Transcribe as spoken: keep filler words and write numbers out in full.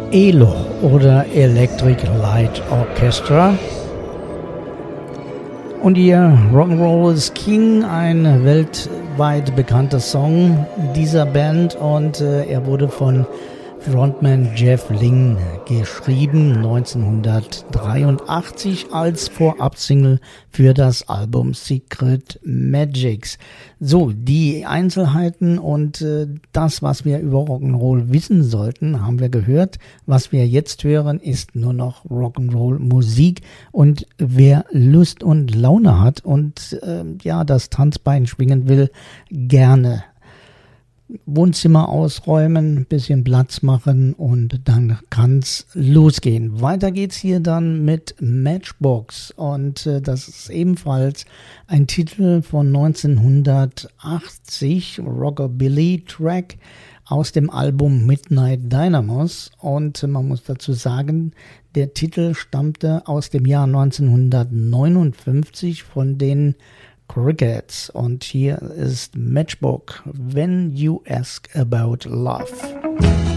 E L O oder Electric Light Orchestra. Und ihr Rock'n'Roll is King, ein weltweit bekannter Song dieser Band, und äh, er wurde von Frontman Jeff Lynne geschrieben, neunzehnhundertdreiundachtzig als Vorabsingle für das Album Secret Magics. So, die Einzelheiten und äh, das, was wir über Rock'n'Roll wissen sollten, haben wir gehört. Was wir jetzt hören, ist nur noch Rock'n'Roll Musik, und wer Lust und Laune hat und äh, ja, das Tanzbein schwingen will, gerne Wohnzimmer ausräumen, bisschen Platz machen, und dann kann's losgehen. Weiter geht's hier dann mit Matchbox, und äh, das ist ebenfalls ein Titel von neunzehnhundertachtzig, Rockabilly-Track aus dem Album Midnight Dynamos, und man muss dazu sagen, der Titel stammte aus dem Jahr neunzehnhundertneunundfünfzig von den Crickets, und hier ist Matchbox, When You Ask About Love.